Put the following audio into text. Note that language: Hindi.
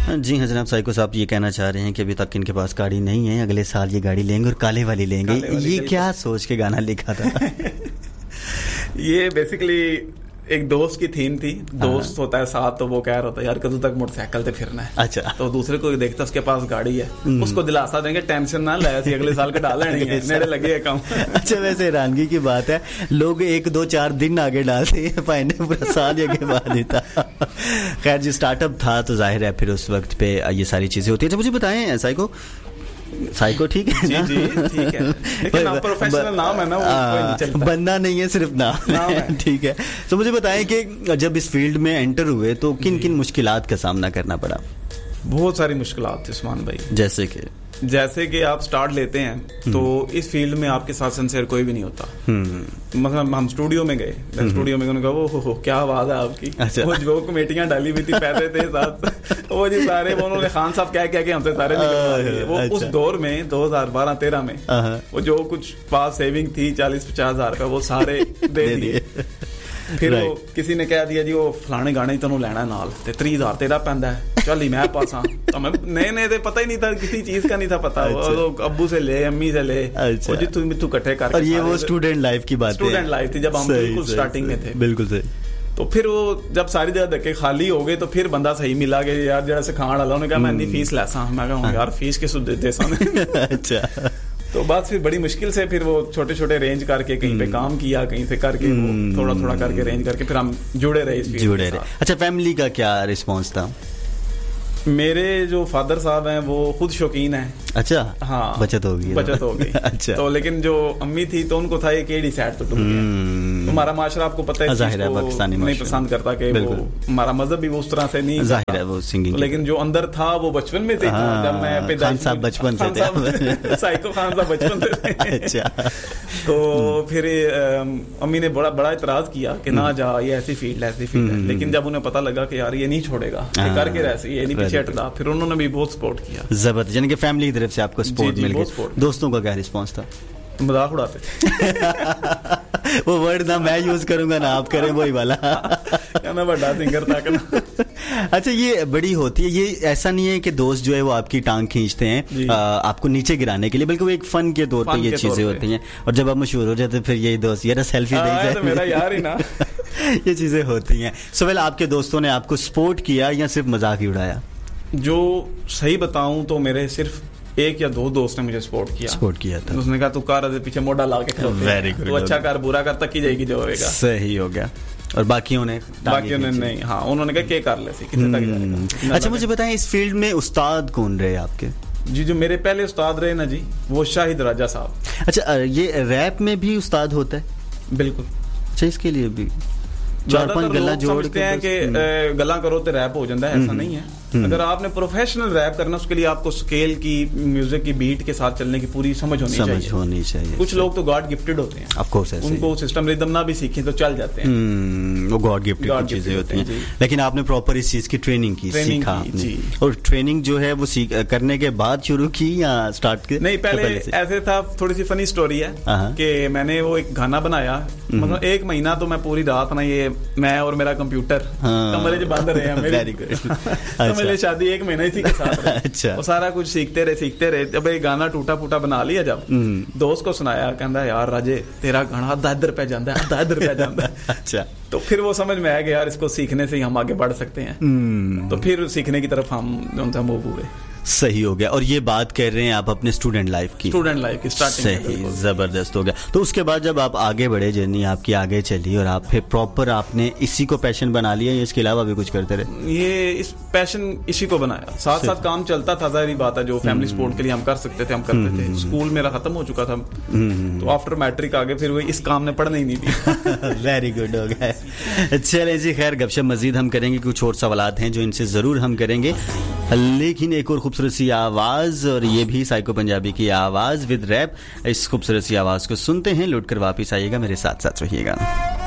जी हाँ जनाब, साइको साहब ये कहना चाह रहे हैं कि अभी तक इनके पास गाड़ी नहीं है, अगले साल ये गाड़ी लेंगे और काले वाली लेंगे। ये क्या सोच के गाना लिखा था? ये बेसिकली एक दोस्त की थीम थी। दोस्त होता है साथ, तो वो कह रहा था यार कदों तक मोटरसाइकिल पे फिरना है। अच्छा। तो दूसरे को देखता उसके पास गाड़ी है, उसको दिलासा देंगे टेंशन ना ले, अगले साल का डाल लेनी है, मेरे लगे काम। अच्छा, वैसे हैरानगी की बात है, लोग 1-2-4 दिन आगे डालते हैं, फाइनल पूरा साल आगे बाद देता। खैर जो स्टार्टअप था तो जाहिर है फिर उस वक्त पे ये सारी चीजें होती है। अच्छा मुझे बताएं साइको ठीक है ना? जी ठीक है, लेकिन आप प्रोफेशनल नाम है ना, वो बंदा नहीं है, सिर्फ नाम है। ठीक है, तो मुझे बताएं कि जब इस फील्ड में एंटर हुए तो किन किन मुश्किलात का सामना करना पड़ा? बहुत सारी मुश्किलात थी उस्मान भाई। जैसे कि आप स्टार्ट लेते हैं तो इस फील्ड में आपके साथ सिंसियर कोई भी नहीं होता। मतलब हम स्टूडियो में गए, स्टूडियो में उन्होंने कहा वो क्या आवाज है आपकी। अच्छा। वो जो कमेटियां डाली हुई थी पैसे थे साथ, वो जी सारे वो उन्होंने खान साहब क्या हमसे सारे वो अच्छा। उस दौर में 2012-13 में वो जो कुछ पास सेविंग थी 40-50 हज़ार का, वो सारे दे दिए। फिर वो किसी ने कह दिया जी वो फलाने गाने तेन लैना नाल ते 30,000 तेरा पैंदा है, चल ही मैं पासा। तो मैं नए पता ही नहीं था, किसी चीज का नहीं था पता। अच्छा। अब्बू से ले, अम्मी से ले, अच्छा। जी तू इकट्ठे कर। और ये वो स्टूडेंट लाइफ की बात है, स्टूडेंट लाइफ थी जब हम बिल्कुल स्टार्टिंग में थे। बिल्कुल सही। तो फिर वो जब सारी जगह धक्के खाली हो गए तो फिर बंदा सही मिला कि यार जरा सिखाण वाला, उन्होंने कहा मैं इतनी फीस लैसा। मैं कहा यार फीस किस दे सामने। अच्छा। तो बस फिर बड़ी मुश्किल से फिर वो छोटे छोटे रेंज करके कहीं पे काम किया, कहीं से करके थोड़ा थोड़ा करके रेंज करके फिर हम जुड़े रहे। अच्छा, फैमिली का क्या रिस्पॉन्स था? मेरे जो फादर साहब हैं वो खुद शौकीन है। अच्छा। हाँ, बचत हो गई। अच्छा। तो लेकिन जो अम्मी थी तो उनको था एक एडी साइड तो हमारा माशरा आपको पता है पाकिस्तानी नहीं पसंद करता कि वो हमारा मजहब भी वो उस तरह से नहीं जाहिर है वो सिंगिंग, लेकिन जो अंदर था वो बचपन में से जब मैं खान साहब बचपन से थे। साइको खान साहब बचपन से। अच्छा। तो फिर अम्मी ने बड़ा इतराज किया कि ना जा, ये ऐसी फील्ड है। लेकिन जब उन्हें पता लगा कि यार ये नहीं छोड़ेगा, करके रहे, ये नहीं पीछे हटता, फिर उन्होंने भी बहुत सपोर्ट किया। जबरदस्त, यानी कि फैमिली की तरफ से आपको सपोर्ट मिल गया। दोस्तों का क्या रिस्पांस था? मजाक उड़ाते थे। वो वर्ड ना मैं यूज करूंगा ना आप करें, वही वाला। ना बड़ा सिंगर था। अच्छा, ये बड़ी होती है, ये ऐसा नहीं है कि दोस्त जो है वो आपकी टांग खींचते हैं आपको नीचे गिराने के लिए, बल्कि वो एक फन के तौर पे ये चीजें होती हैं। और जब आप मशहूर हो जाते फिर यही दोस्त यार सेल्फी दे तो मेरा यार ही ना। ये चीजें होती हैं। सोहेल, आपके दोस्तों ने आपको सपोर्ट किया या सिर्फ मजाक ही उड़ाया? जो सही बताऊं तो मेरे सिर्फ 1 या 2 दोस्त ने मुझे सपोर्ट किया था। उसने कहा तू कार पीछे मोड़ा ला के वेरी गुड, तू अच्छा कर, बुरा कर तक ही जाएगी जो होगा। सही हो गया। और बाकियों ने नहीं, हाँ उन्होंने कहा क्या कर ले कितने तक जाएगा। अच्छा मुझे बताएं, इस फील्ड में उस्ताद कौन रहे आपके? जी जो मेरे पहले उस्ताद रहे ना जी, वो शाहिद राजा साहब। अच्छा, ये रैप में भी उस्ताद होता है? बिल्कुल। अच्छा, इसके लिए भी 4-5 गल्ला जोड़ के हैं कि गला करो तो रैप हो जाता है, ऐसा नहीं है। अगर आपने प्रोफेशनल रैप करना उसके लिए आपको स्केल की, म्यूजिक की बीट के साथ चलने की पूरी समझ होनी चाहिए। कुछ लोग तो गॉड गिफ्टेड होते हैं, ऑफ कोर्स, उनको सिस्टम रिदम ना भी सीखें तो चल जाते हैं, वो गॉड गिफ्टेड चीजें होती हैं। लेकिन आपने प्रॉपर इस चीज की ट्रेनिंग की, सीखा आपने। और ट्रेनिंग जो है वो करने के बाद शुरू की या स्टार्ट की? नहीं, पहले ऐसे था। थोड़ी सी फनी स्टोरी है कि मैंने वो एक गाना बनाया, मतलब 1 महीना तो मैं पूरी रात ना, ये मैं और मेरा कंप्यूटर कमरे में बंद रहे हैं। Very good. मेरी शादी 1 महीना इसी के साथ रही। अच्छा। और सारा कुछ सीखते रहे। जब ये गाना टूटा फूटा बना लिया, जब दोस्त को सुनाया, कहता यार राजे तेरा गाना अद्धा इधर पे जाता है। अच्छा। तो फिर वो समझ में आया कि यार इसको सीखने से ही हम आगे बढ़ सकते हैं। तो फिर सीखने की तरफ हम मूव हुए। सही हो गया। और ये बात कर रहे हैं आप अपने स्टूडेंट लाइफ की स्टार्टिंग। सही, जबरदस्त हो गया। तो उसके बाद जब आप आगे बढ़े, जर्नी आपकी आगे चली और आप फिर प्रॉपर आपने इसी को पैशन बना लिया या इसके अलावा भी कुछ करते रहे? ये इस पैशन इसी को बनाया, साथ साथ काम चलता था। जाहिर बात है, जो फैमिली सपोर्ट के लिए हम कर सकते थे हम करते थे। स्कूल मेरा खत्म हो चुका था, तो आफ्टर मैट्रिक आगे फिर वो इस काम ने पढ़ना ही नहीं दी। वेरी गुड हो गया। चले जी, खैर गपशप मजीद हम करेंगे, कुछ और सवालात हैं जो इनसे जरूर हम करेंगे, लेकिन एक और खूबसूरत सी आवाज, और ये भी साइको पंजाबी की आवाज विद रैप। इस खूबसूरत सी आवाज को सुनते हैं, लौट कर वापिस आइएगा, मेरे साथ साथ रहिएगा।